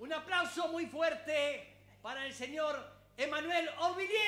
Un aplauso muy fuerte para el señor Emanuel Orvillier.